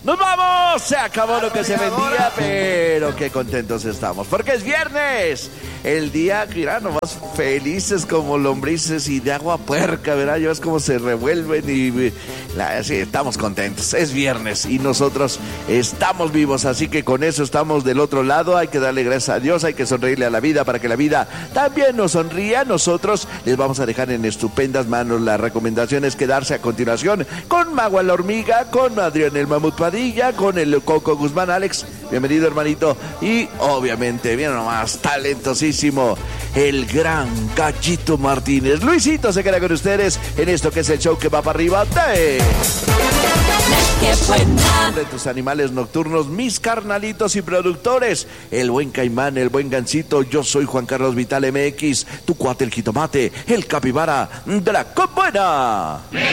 ¡Nos vamos! Se acabó lo que se vendía, pero qué contentos estamos, porque es viernes. El día que irán nomás felices como lombrices y de agua puerca, ¿verdad? Ya ves cómo se revuelven y sí, estamos contentos. Es viernes y nosotros estamos vivos, así que con eso estamos del otro lado. Hay que darle gracias a Dios, hay que sonreírle a la vida para que la vida también nos sonría. Nosotros les vamos a dejar en estupendas manos las recomendaciones, quedarse a continuación con Magua la Hormiga, con Adrián el Mamut Padilla, con el Coco Guzmán. Alex, bienvenido, hermanito. Y obviamente, bien nomás, talentosísimo, el gran Gallito Martínez. Luisito se queda con ustedes en esto que es el show que va para arriba de tus animales nocturnos, mis carnalitos y productores, el buen Caimán, el buen Gancito. Yo soy Juan Carlos Vital MX, tu cuate el jitomate, el capibara de la Combuena.